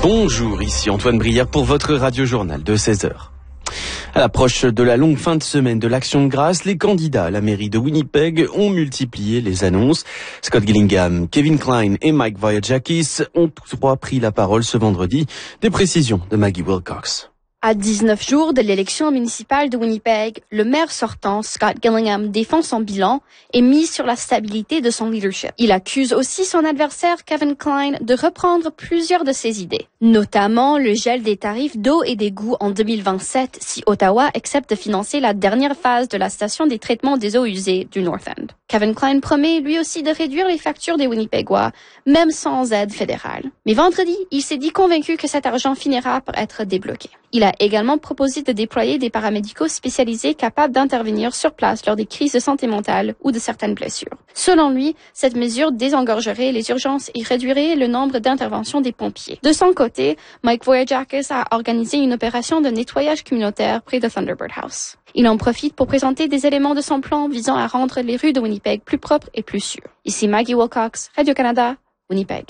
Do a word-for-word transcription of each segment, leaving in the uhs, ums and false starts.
Bonjour, ici Antoine Brière pour votre radio-journal de seize heures. À l'approche de la longue fin de semaine de l'Action de grâce, les candidats à la mairie de Winnipeg ont multiplié les annonces. Scott Gillingham, Kevin Klein et Mike Voyagakis ont tous trois pris la parole ce vendredi. Des précisions de Maggie Wilcox. À dix-neuf jours de l'élection municipale de Winnipeg, le maire sortant, Scott Gillingham, défend son bilan et mise sur la stabilité de son leadership. Il accuse aussi son adversaire, Kevin Klein, de reprendre plusieurs de ses idées, notamment le gel des tarifs d'eau et d'égouts en deux mille vingt-sept si Ottawa accepte de financer la dernière phase de la station des traitements des eaux usées du North End. Kevin Klein promet lui aussi de réduire les factures des Winnipegois, même sans aide fédérale. Mais vendredi, il s'est dit convaincu que cet argent finira par être débloqué. Il a également proposé de déployer des paramédicaux spécialisés capables d'intervenir sur place lors des crises de santé mentale ou de certaines blessures. Selon lui, cette mesure désengorgerait les urgences et réduirait le nombre d'interventions des pompiers. De son côté, Mike Voyagakis a organisé une opération de nettoyage communautaire près de Thunderbird House. Il en profite pour présenter des éléments de son plan visant à rendre les rues de Winnipeg plus propres et plus sûres. Ici Maggie Wilcox, Radio-Canada, Winnipeg.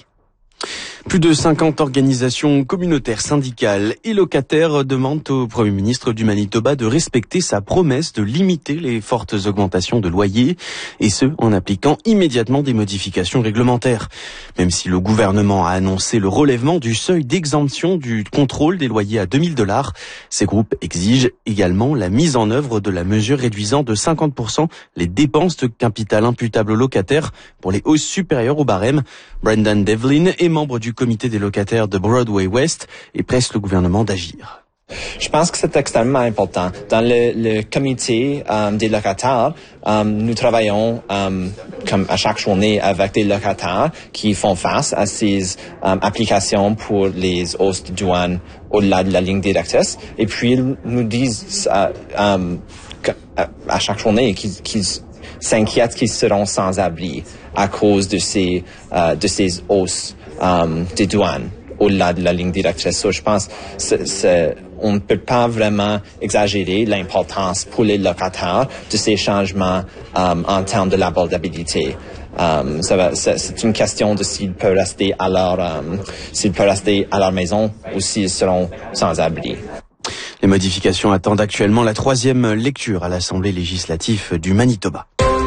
Plus de cinquante organisations communautaires, syndicales et locataires demandent au Premier ministre du Manitoba de respecter sa promesse de limiter les fortes augmentations de loyers, et ce, en appliquant immédiatement des modifications réglementaires. Même si le gouvernement a annoncé le relèvement du seuil d'exemption du contrôle des loyers à deux mille dollars, ces groupes exigent également la mise en œuvre de la mesure réduisant de cinquante pour cent les dépenses de capital imputables aux locataires pour les hausses supérieures au barème. Brendan Devlin est membre du comité des locataires de Broadway West et presse le gouvernement d'agir. Je pense que c'est extrêmement important. Dans le, le comité um, des locataires, um, nous travaillons um, comme à chaque journée avec des locataires qui font face à ces um, applications pour les hausses de douane au-delà de la ligne directrice. Et puis, ils nous disent uh, um, à, à chaque journée qu'ils, qu'ils s'inquiètent qu'ils seront sans abri à cause de ces, uh, de ces hausses um, des douanes au-delà de la ligne directrice. So, je pense c'est, c'est, on ne peut pas vraiment exagérer l'importance pour les locataires de ces changements um, en termes de l'abordabilité. Um, ça va, c'est, c'est une question de s'ils peuvent rester à leur, um, s'ils peuvent rester à leur maison ou s'ils seront sans abri. Les modifications attendent actuellement la troisième lecture à l'Assemblée législative du Manitoba.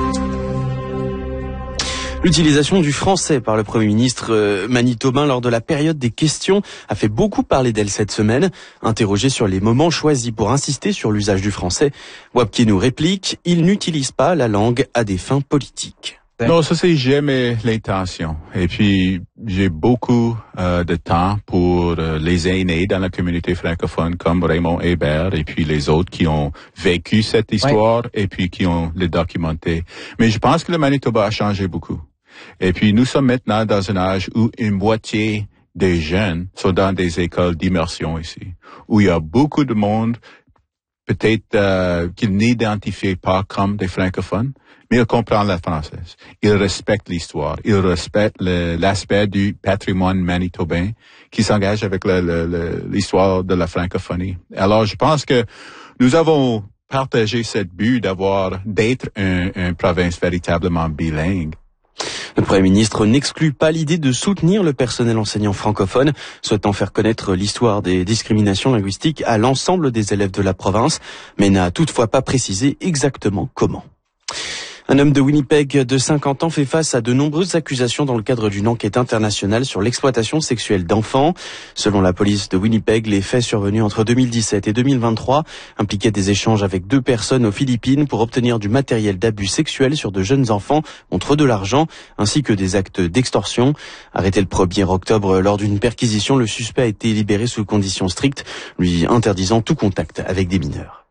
L'utilisation du français par le Premier ministre manitobain lors de la période des questions a fait beaucoup parler d'elle cette semaine. Interrogé sur les moments choisis pour insister sur l'usage du français, Wapke nous réplique, il n'utilise pas la langue à des fins politiques. Non, ça c'est jamais l'intention. Et puis j'ai beaucoup euh, de temps pour euh, les aînés dans la communauté francophone comme Raymond Hébert et puis les autres qui ont vécu cette histoire ouais. et puis qui ont le documenté. Mais je pense que le Manitoba a changé beaucoup. Et puis nous sommes maintenant dans un âge où une moitié des jeunes sont dans des écoles d'immersion ici, où il y a beaucoup de monde peut-être euh, qu'ils n'identifient pas comme des francophones, mais ils comprennent la française. Ils respectent l'histoire. Ils respectent le, l'aspect du patrimoine manitobain qui s'engage avec le, le, le, l'histoire de la francophonie. Alors, je pense que nous avons partagé cette but d'avoir, d'être un, un province véritablement bilingue. Le Premier ministre n'exclut pas l'idée de soutenir le personnel enseignant francophone, souhaitant faire connaître l'histoire des discriminations linguistiques à l'ensemble des élèves de la province, mais n'a toutefois pas précisé exactement comment. Un homme de Winnipeg de cinquante ans fait face à de nombreuses accusations dans le cadre d'une enquête internationale sur l'exploitation sexuelle d'enfants. Selon la police de Winnipeg, les faits survenus entre deux mille dix-sept et deux mille vingt-trois impliquaient des échanges avec deux personnes aux Philippines pour obtenir du matériel d'abus sexuel sur de jeunes enfants contre de l'argent, ainsi que des actes d'extorsion. Arrêté le premier octobre lors d'une perquisition, le suspect a été libéré sous conditions strictes, lui interdisant tout contact avec des mineurs.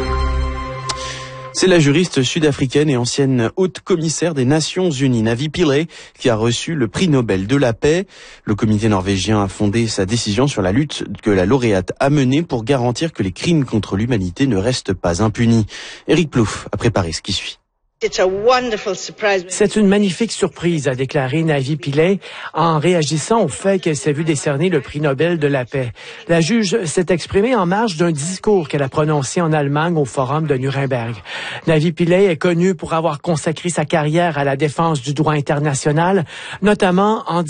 C'est la juriste sud-africaine et ancienne haute commissaire des Nations Unies, Navi Pillay, qui a reçu le prix Nobel de la paix. Le comité norvégien a fondé sa décision sur la lutte que la lauréate a menée pour garantir que les crimes contre l'humanité ne restent pas impunis. Éric Plouffe a préparé ce qui suit. C'est une magnifique surprise, a déclaré Navi Pillay en réagissant au fait qu'elle s'est vue décerner le prix Nobel de la paix. La juge s'est exprimée en marge d'un discours qu'elle a prononcé en Allemagne au Forum de Nuremberg. Navi Pillay est connue pour avoir consacré sa carrière à la défense du droit international, notamment en